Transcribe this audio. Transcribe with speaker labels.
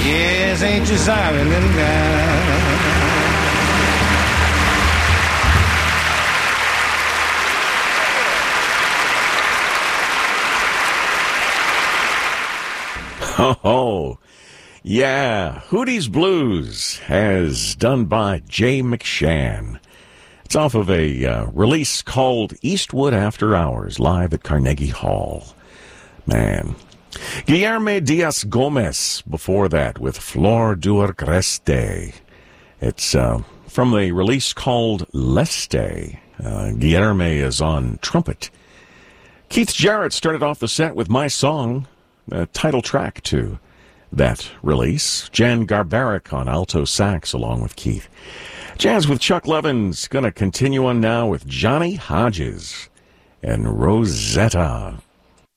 Speaker 1: Yes, ain't you sorry, little girl?
Speaker 2: Oh, yeah. Hootie's Blues, as done by Jay McShann. It's off of a release called Eastwood After Hours, live at Carnegie Hall. Man. Guillermo Diaz Gomez before that with Flor du Agreste. It's from the release called Leste. Guillermo is on trumpet. Keith Jarrett started off the set with My Song, title track to that release. Jan Garbarek on alto sax along with Keith. Jazz with Chuck Levin's going to continue on now with Johnny Hodges and Rosetta.